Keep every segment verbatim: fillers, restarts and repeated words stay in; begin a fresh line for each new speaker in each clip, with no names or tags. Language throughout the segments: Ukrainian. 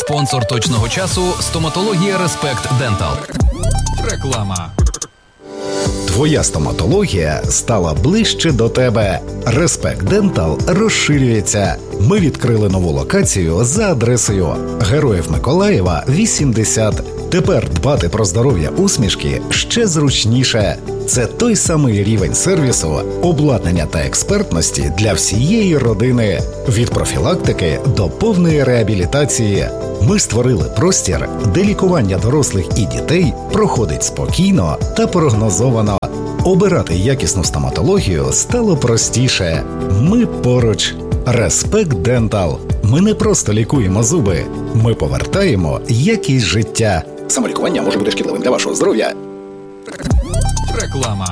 Спонсор точного часу – стоматологія Респект Дентал. Реклама.
Твоя стоматологія стала ближче до тебе. Респект Дентал розширюється. Ми відкрили нову локацію за адресою Героїв Миколаєва, вісімдесят. Тепер дбати про здоров'я усмішки ще зручніше. Це той самий рівень сервісу, обладнання та експертності для всієї родини. Від профілактики до повної реабілітації. Ми створили простір, де лікування дорослих і дітей проходить спокійно та прогнозовано. Обирати якісну стоматологію стало простіше. Ми поруч. Респект Дентал. Ми не просто лікуємо зуби. Ми повертаємо якість життя. Самолікування може бути шкідливим для вашого здоров'я.
Реклама.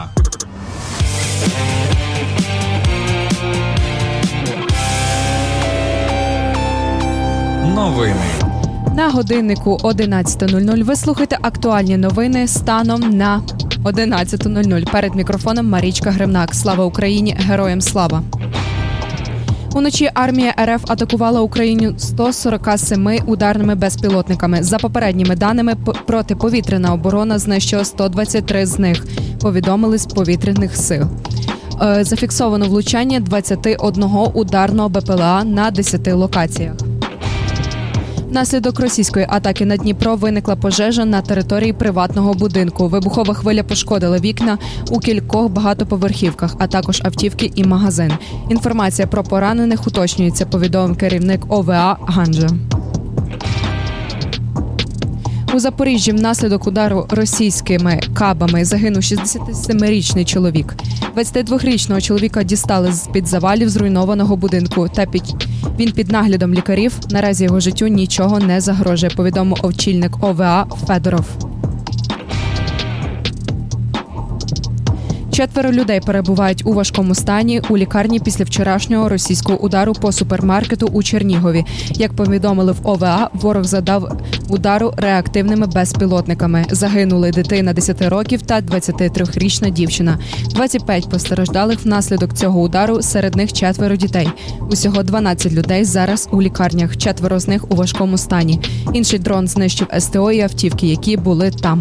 Новини.
На годиннику одинадцята нуль нуль ви слухаєте актуальні новини станом на одинадцяту нуль нуль. Перед мікрофоном Марічка Гримнак. Слава Україні! Героям слава! Уночі армія РФ атакувала Україну сто сорок сім ударними безпілотниками. За попередніми даними, протиповітряна оборона знищила сто двадцять три з них, повідомили з повітряних сил. Зафіксовано влучання двадцять один ударного БПЛА на десяти локаціях. Внаслідок російської атаки на Дніпро виникла пожежа на території приватного будинку. Вибухова хвиля пошкодила вікна у кількох багатоповерхівках, а також автівки і магазин. Інформація про поранених уточнюється, повідомив керівник ОВА Ганжа. У Запоріжжі внаслідок удару російськими кабами загинув шістдесятисемирічний чоловік. двадцятидвохрічного чоловіка дістали з-під завалів зруйнованого будинку. Та під... він під наглядом лікарів. Наразі його життю нічого не загрожує, повідомив очільник ОВА Федоров. Четверо людей перебувають у важкому стані у лікарні після вчорашнього російського удару по супермаркету у Чернігові. Як повідомили в ОВА, ворог завдав удару реактивними безпілотниками. Загинули дитина десяти років та двадцятитрирічна дівчина. двадцять п'ять постраждалих внаслідок цього удару, серед них четверо дітей. Усього дванадцять людей зараз у лікарнях, четверо з них у важкому стані. Інший дрон знищив СТО і автівки, які були там.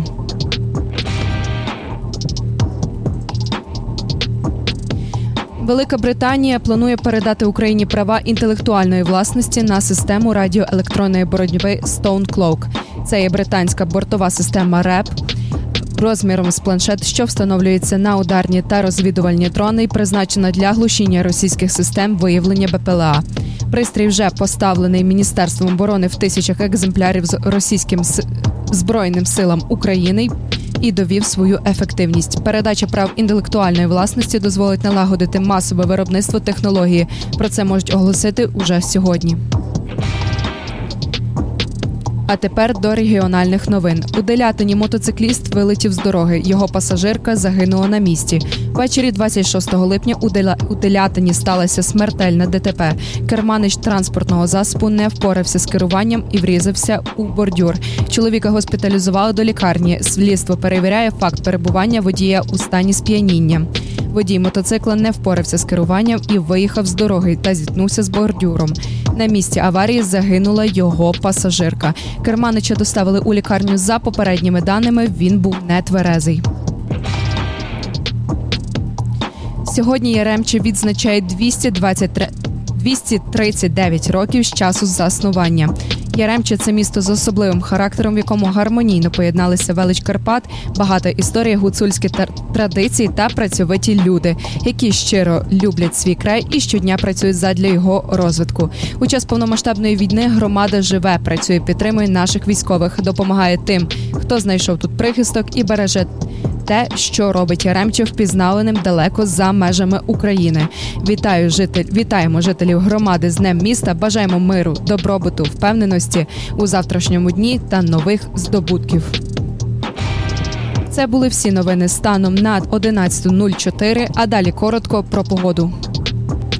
Велика Британія планує передати Україні права інтелектуальної власності на систему радіоелектронної боротьби StoneCloak. Це є британська бортова система РЕП розміром з планшет, що встановлюється на ударні та розвідувальні дрони і призначена для глушіння російських систем виявлення БПЛА. Пристрій вже поставлений Міністерством оборони в тисячах екземплярів з російським Збройним силам України і довів свою ефективність. Передача прав інтелектуальної власності дозволить налагодити масове виробництво технології. Про це можуть оголосити уже сьогодні. А тепер до регіональних новин. У Делятині мотоцикліст вилетів з дороги. Його пасажирка загинула на місці. Ввечері двадцять шостого липня у, Деля... у Делятині сталося смертельне ДТП. Керманич транспортного засобу не впорався з керуванням і врізався у бордюр. Чоловіка госпіталізували до лікарні. Слідство перевіряє факт перебування водія у стані сп'яніння. Водій мотоцикла не впорався з керуванням і виїхав з дороги та зіткнувся з бордюром. На місці аварії загинула його пасажирка. Керманича доставили у лікарню. За попередніми даними, він був нетверезий. Сьогодні Яремче відзначає двісті двадцять три... двісті тридцять дев'ять років з часу заснування. Яремче – це місто з особливим характером, в якому гармонійно поєдналися велич Карпат, багата історія, гуцульські традиції та працьовиті люди, які щиро люблять свій край і щодня працюють задля його розвитку. У час повномасштабної війни громада живе, працює, підтримує наших військових, допомагає тим, хто знайшов тут прихисток і береже те, що робить Яремче впізнаваним далеко за межами України. Вітаю житель, вітаємо жителів громади з Днем міста, бажаємо миру, добробуту, впевненості у завтрашньому дні та нових здобутків. Це були всі новини станом на одинадцята нуль чотири, а далі коротко про погоду.